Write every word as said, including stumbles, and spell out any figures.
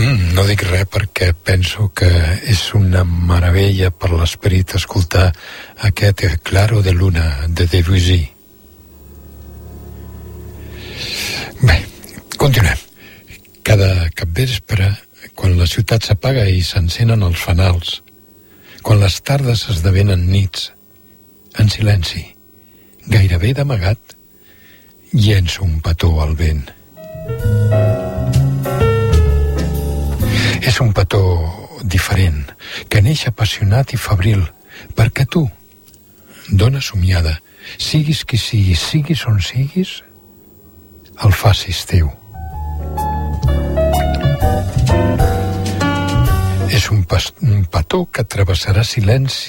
No dic res perquè penso que és una meravella per l'esperit escoltar aquest Claro de Luna de Debussy. Bé, continuem. Cada capvespre, quan la ciutat s'apaga i s'encenen els fanals, quan les tardes esdevenen nits, en silenci, gairebé d'amagat, llenço un petó al vent. És un petó diferent, que neix apassionat i febril, perquè tu, dona somiada, siguis qui siguis, siguis on siguis, el facis teu. És un, pas, un petó que travessarà silenci